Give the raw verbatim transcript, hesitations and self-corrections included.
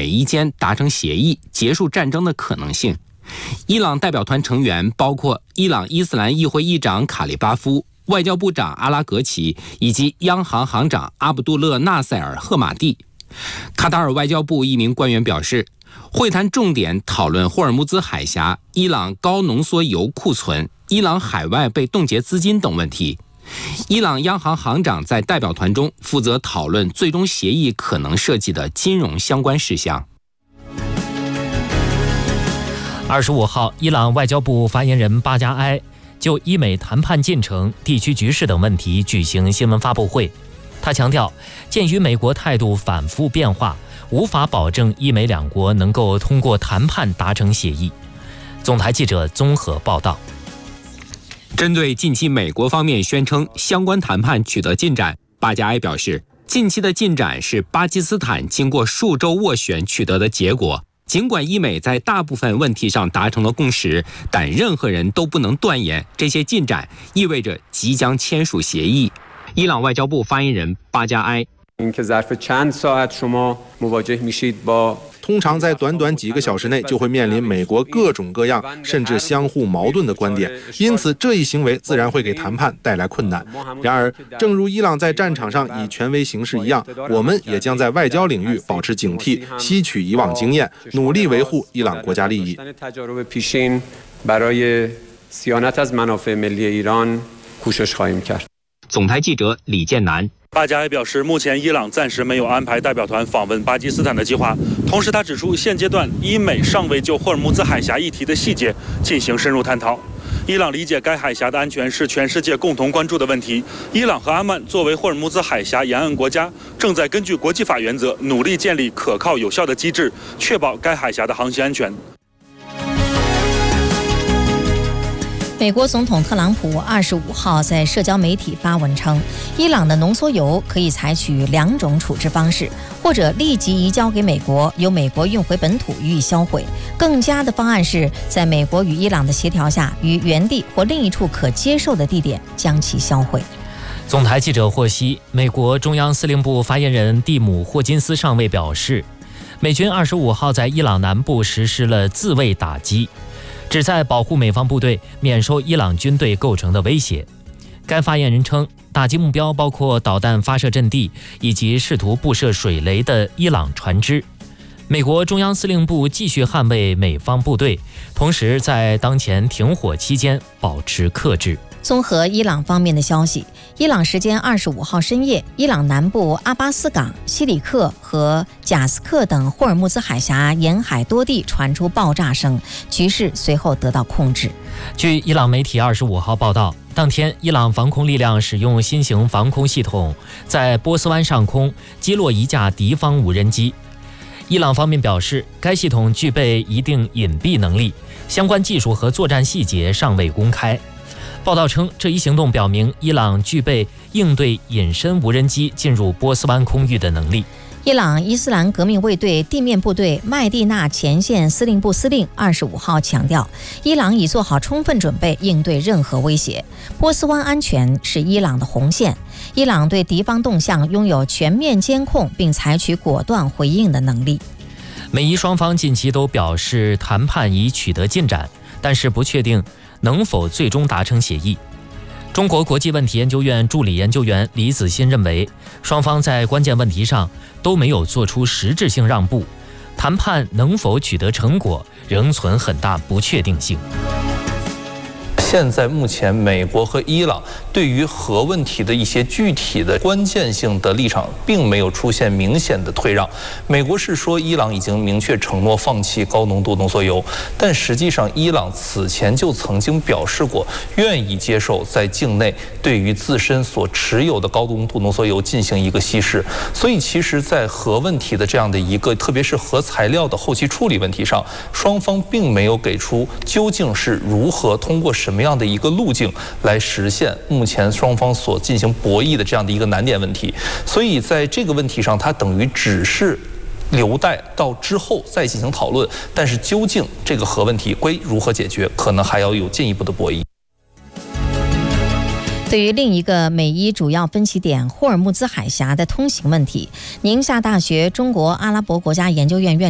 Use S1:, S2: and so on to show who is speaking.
S1: 美伊间达成协议，结束战争的可能性。伊朗代表团成员包括伊朗伊斯兰议会议长卡利巴夫、外交部长阿拉格齐以及央行行长阿卜杜勒纳塞尔赫马蒂。卡塔尔外交部一名官员表示，会谈重点讨论霍尔木兹海峡、伊朗高浓缩铀库存、伊朗海外被冻结资金等问题。伊朗央行行长在代表团中负责讨论最终协议可能涉及的金融相关事项。
S2: 二十五号，伊朗外交部发言人巴加埃就伊美谈判进程、地区局势等问题举行新闻发布会。他强调，鉴于美国态度反复变化，无法保证伊美两国能够通过谈判达成协议。总台记者综合报道。
S1: 针对近期美国方面宣称相关谈判取得进展，巴加埃表示，近期的进展是巴基斯坦经过数周斡旋取得的结果。尽管伊美在大部分问题上达成了共识，但任何人都不能断言这些进展意味着即将签署协议。伊朗外交部发言人巴加埃
S3: 通常在短短几个小时内就会面临美国各种各样甚至相互矛盾的观点，因此这一行为自然会给谈判带来困难。然而，正如伊朗在战场上以权威行事一样，我们也将在外交领域保持警惕，吸取以往经验，努力维护伊朗国家利益。
S1: 总台记者李建南。
S4: 巴加埃表示，目前伊朗暂时没有安排代表团访问巴基斯坦的计划。同时，他指出，现阶段伊美尚未就霍尔木兹海峡议题的细节进行深入探讨。伊朗理解该海峡的安全是全世界共同关注的问题。伊朗和阿曼作为霍尔木兹海峡沿岸国家，正在根据国际法原则，努力建立可靠有效的机制，确保该海峡的航行安全。
S5: 美国总统特朗普二十五号在社交媒体发文称，伊朗的浓缩铀可以采取两种处置方式，或者立即移交给美国，由美国运回本土予以销毁。更佳的方案是在美国与伊朗的协调下，于原地或另一处可接受的地点将其销毁。
S2: 总台记者获悉，美国中央司令部发言人蒂姆·霍金斯上尉表示，美军二十五号在伊朗南部实施了自卫打击，旨在保护美方部队免受伊朗军队构成的威胁。该发言人称，打击目标包括导弹发射阵地以及试图布设水雷的伊朗船只。美国中央司令部继续捍卫美方部队，同时在当前停火期间保持克制。
S5: 综合伊朗方面的消息，伊朗时间二十五号深夜，伊朗南部阿巴斯港、西里克和贾斯克等霍尔木兹海峡沿海多地传出爆炸声，局势随后得到控制。
S2: 据伊朗媒体二十五号报道，当天伊朗防空力量使用新型防空系统，在波斯湾上空击落一架敌方无人机。伊朗方面表示，该系统具备一定隐蔽能力，相关技术和作战细节尚未公开。报道称，这一行动表明伊朗具备应对隐身无人机进入波斯湾空域的能力。
S5: 伊朗伊斯兰革命卫队地面部队麦地那前线司令部司令二十五号强调，伊朗已做好充分准备应对任何威胁。波斯湾安全是伊朗的红线，伊朗对敌方动向拥有全面监控并采取果断回应的能力。
S2: 美伊双方近期都表示谈判已取得进展，但是不确定能否最终达成协议。中国国际问题研究院助理研究员李子欣认为，双方在关键问题上都没有做出实质性让步，谈判能否取得成果仍存很大不确定性。
S6: 现在目前美国和伊朗对于核问题的一些具体的关键性的立场并没有出现明显的退让。美国是说伊朗已经明确承诺放弃高浓度浓缩铀，但实际上伊朗此前就曾经表示过愿意接受在境内对于自身所持有的高浓度浓缩铀进行一个稀释。所以其实在核问题的这样的一个特别是核材料的后期处理问题上，双方并没有给出究竟是如何通过什么样的一个路径来实现目前双方所进行博弈的这样的一个难点问题。所以在这个问题上，它等于只是留待到之后再进行讨论，但是究竟这个核问题归如何解决，可能还要有进一步的博弈。
S5: 对于另一个美伊主要分歧点霍尔木兹海峡的通行问题，宁夏大学中国阿拉伯国家研究院院